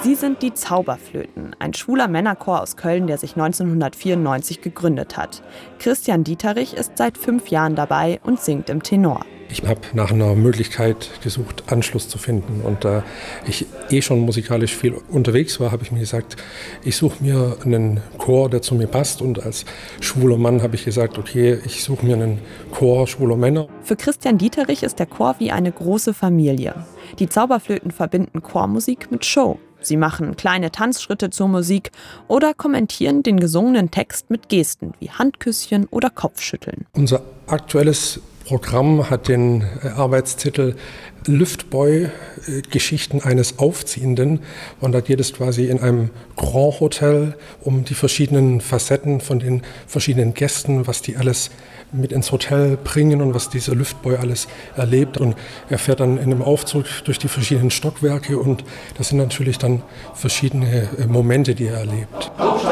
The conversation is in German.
Sie sind die Zauberflöten, ein schwuler Männerchor aus Köln, der sich 1994 gegründet hat. Christian Dieterich ist seit 5 Jahren dabei und singt im Tenor. Ich habe nach einer Möglichkeit gesucht, Anschluss zu finden. Und da ich schon musikalisch viel unterwegs war, habe ich mir gesagt, ich suche mir einen Chor, der zu mir passt. Und als schwuler Mann habe ich gesagt, okay, ich suche mir einen Chor schwuler Männer. Für Christian Dieterich ist der Chor wie eine große Familie. Die Zauberflöten verbinden Chormusik mit Show. Sie machen kleine Tanzschritte zur Musik oder kommentieren den gesungenen Text mit Gesten wie Handküsschen oder Kopfschütteln. Unser aktuelles Programm hat den Arbeitstitel Lüftboy, Geschichten eines Aufziehenden. Und da geht es quasi in einem Grand Hotel um die verschiedenen Facetten von den verschiedenen Gästen, was die alles mit ins Hotel bringen und was dieser Lüftboy alles erlebt. Und er fährt dann in einem Aufzug durch die verschiedenen Stockwerke und das sind natürlich dann verschiedene Momente, die er erlebt.